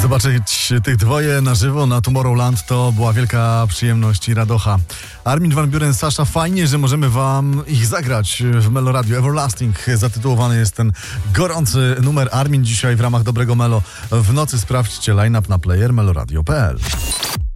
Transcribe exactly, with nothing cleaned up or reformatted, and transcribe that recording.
Zobaczyć tych dwoje na żywo na Tomorrowland to była wielka przyjemność i radocha. Armin van Buuren, Sasha, fajnie, że możemy wam ich zagrać w Melo Radio. Everlasting zatytułowany jest ten gorący numer. Armin dzisiaj w ramach Dobrego Melo w nocy. Sprawdźcie line-up na player meloradio kropka p l.